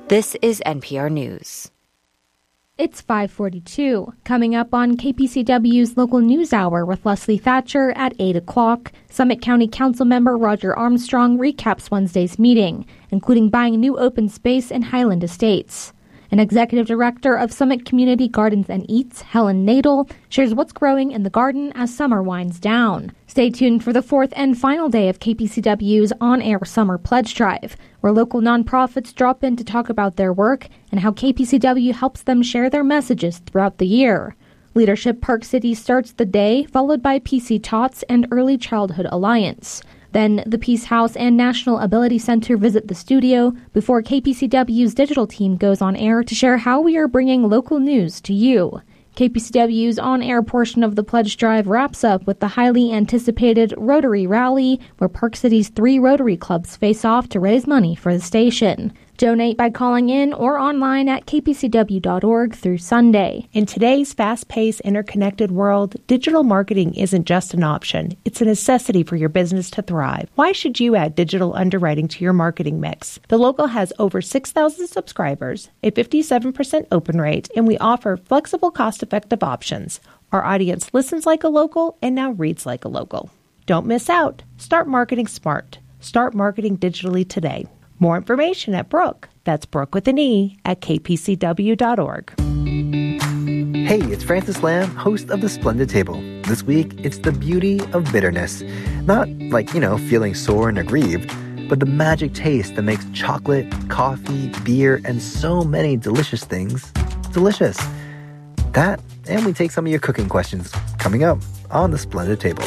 This is NPR News. It's 5:42. Coming up on KPCW's Local News Hour with Leslie Thatcher at 8 o'clock, Summit County Council member Roger Armstrong recaps Wednesday's meeting, including buying new open space in Highland Estates. An executive director of Summit Community Gardens and Eats, Helen Nadel, shares what's growing in the garden as summer winds down. Stay tuned for the fourth and final day of KPCW's on-air Summer Pledge Drive, where local nonprofits drop in to talk about their work and how KPCW helps them share their messages throughout the year. Leadership Park City starts the day, followed by PC Tots and Early Childhood Alliance. Then the Peace House and National Ability Center visit the studio before KPCW's digital team goes on air to share how we are bringing local news to you. KPCW's on-air portion of the Pledge Drive wraps up with the highly anticipated Rotary Rally, where Park City's 3 Rotary clubs face off to raise money for the station. Donate by calling in or online at kpcw.org through Sunday. In today's fast-paced, interconnected world, digital marketing isn't just an option. It's a necessity for your business to thrive. Why should you add digital underwriting to your marketing mix? The Local has over 6,000 subscribers, a 57% open rate, and we offer flexible, cost-effective options. Our audience listens like a local and now reads like a local. Don't miss out. Start marketing smart. Start marketing digitally today. More information at Brooke, that's Brooke with an E, at kpcw.org. Hey, it's Francis Lamb, host of The Splendid Table. This week, it's the beauty of bitterness. Not like, feeling sore and aggrieved, but the magic taste that makes chocolate, coffee, beer, and so many delicious things delicious. That, and we take some of your cooking questions coming up on The Splendid Table.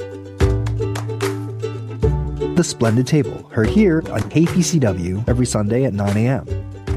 The Splendid Table, heard here on KPCW every Sunday at 9 a.m.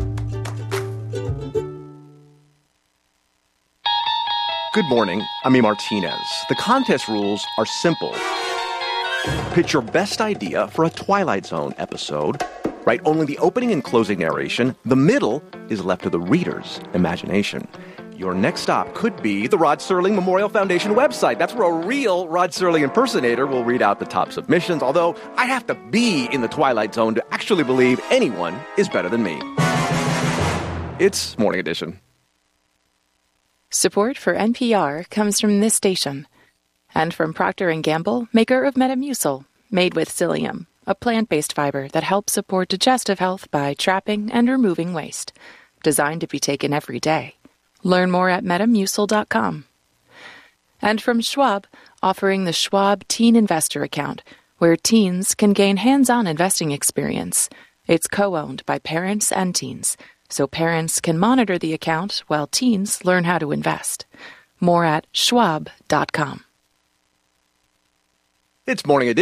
Good morning, I'm E. Martinez. The contest rules are simple. Pitch your best idea for a Twilight Zone episode. Write only the opening and closing narration. The middle is left to the reader's imagination. Your next stop could be the Rod Serling Memorial Foundation website. That's where a real Rod Serling impersonator will read out the top submissions, although I have to be in the Twilight Zone to actually believe anyone is better than me. It's Morning Edition. Support for NPR comes from this station and from Procter & Gamble, maker of Metamucil, made with psyllium, a plant-based fiber that helps support digestive health by trapping and removing waste. Designed to be taken every day. Learn more at Metamucil.com. And from Schwab, offering the Schwab Teen Investor Account, where teens can gain hands-on investing experience. It's co-owned by parents and teens, so parents can monitor the account while teens learn how to invest. More at Schwab.com. It's Morning Edition.